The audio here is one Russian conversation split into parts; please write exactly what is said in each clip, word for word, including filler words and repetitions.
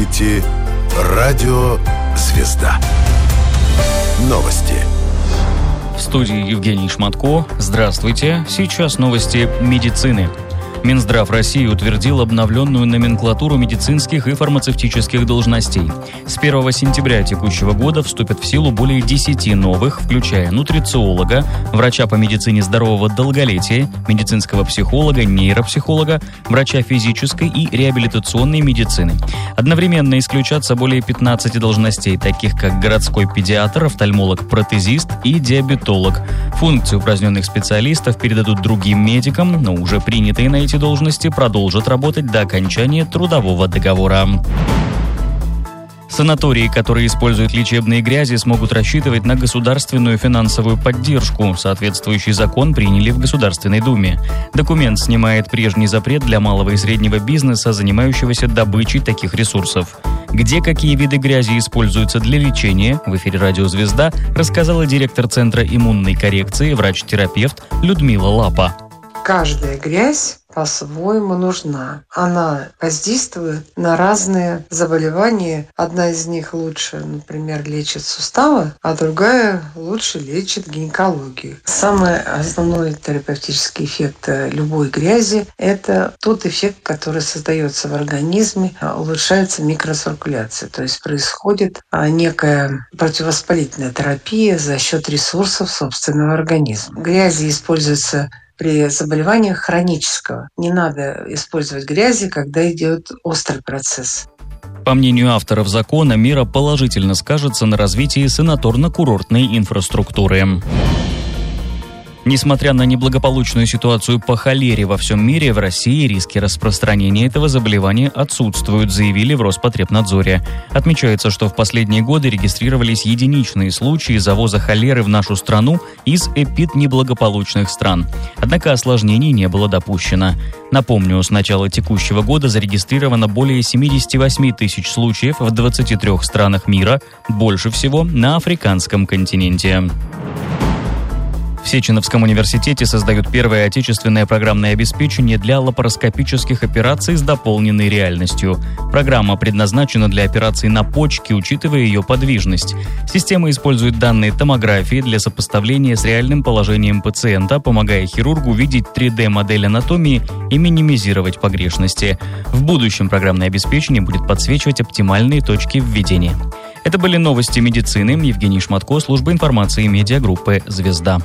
слушаете «Радио Звезда». Новости. В студии Евгений Шматко. Здравствуйте. Сейчас новости медицины. Минздрав России утвердил обновленную номенклатуру медицинских и фармацевтических должностей. С первого сентября текущего года вступят в силу более десяти новых, включая нутрициолога, врача по медицине здорового долголетия, медицинского психолога, нейропсихолога, врача физической и реабилитационной медицины. Одновременно исключатся более пятнадцати должностей, таких как городской педиатр, офтальмолог-протезист и диабетолог. Функции упраздненных специалистов передадут другим медикам, но уже принятые на эти должности продолжат работать до окончания трудового договора. Санатории, которые используют лечебные грязи, смогут рассчитывать на государственную финансовую поддержку. Соответствующий закон приняли в Государственной Думе. Документ снимает прежний запрет для малого и среднего бизнеса, занимающегося добычей таких ресурсов. Где какие виды грязи используются для лечения, в эфире «Радио Звезда» рассказала директор Центра иммунной коррекции, врач-терапевт Людмила Лапа. Каждая грязь по-своему нужна. Она воздействует на разные заболевания. Одна из них лучше, например, лечит суставы, а другая лучше лечит гинекологию. Самый основной терапевтический эффект любой грязи – это тот эффект, который создается в организме, улучшается микроциркуляция. То есть происходит некая противовоспалительная терапия за счет ресурсов собственного организма. Грязи используются при заболеваниях хронического. Не надо использовать грязи, когда идет острый процесс. По мнению авторов закона, мера положительно скажется на развитии санаторно-курортной инфраструктуры. Несмотря на неблагополучную ситуацию по холере во всем мире, в России риски распространения этого заболевания отсутствуют, заявили в Роспотребнадзоре. Отмечается, что в последние годы регистрировались единичные случаи завоза холеры в нашу страну из эпиднеблагополучных стран. Однако осложнений не было допущено. Напомню, с начала текущего года зарегистрировано более семьдесят восемь тысяч случаев в двадцати трёх странах мира, больше всего на африканском континенте. В Сеченовском университете создают первое отечественное программное обеспечение для лапароскопических операций с дополненной реальностью. Программа предназначена для операций на почке, учитывая ее подвижность. Система использует данные томографии для сопоставления с реальным положением пациента, помогая хирургу видеть три дэ-модель анатомии и минимизировать погрешности. В будущем программное обеспечение будет подсвечивать оптимальные точки введения. Это были новости медицины. Евгений Шматко, служба информации медиагруппы «Звезда».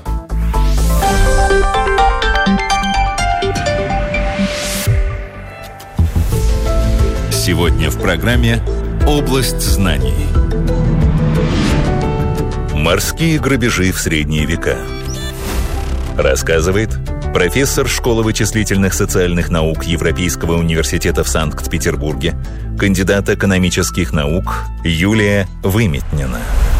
Сегодня в программе «Область знаний». Морские грабежи в средние века. Рассказывает профессор Школы вычислительных социальных наук Европейского университета в Санкт-Петербурге, кандидат экономических наук Юлия Выметнина.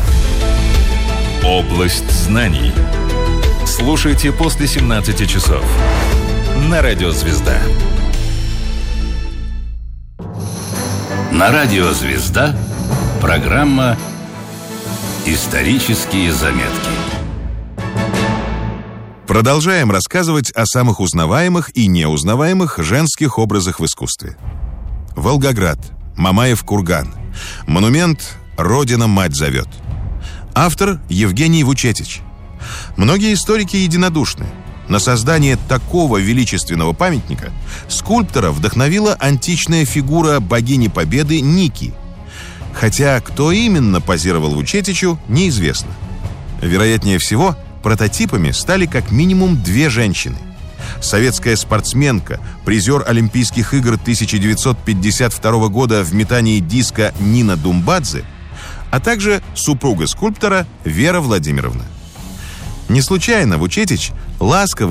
«Область знаний». Слушайте после семнадцати часов на Радио Звезда. На Радио Звезда программа «Исторические заметки». Продолжаем рассказывать о самых узнаваемых и неузнаваемых женских образах в искусстве. Волгоград. Мамаев курган. Монумент «Родина мать зовет». Автор Евгений Вучетич. Многие историки единодушны. На создание такого величественного памятника скульптора вдохновила античная фигура богини Победы Ники. Хотя кто именно позировал Вучетичу, неизвестно. Вероятнее всего, прототипами стали как минимум две женщины. Советская спортсменка, призер Олимпийских игр тысяча девятьсот пятьдесят второго года в метании диска Нина Думбадзе, а также супруга скульптора Вера Владимировна. Не случайно Вучетич ласково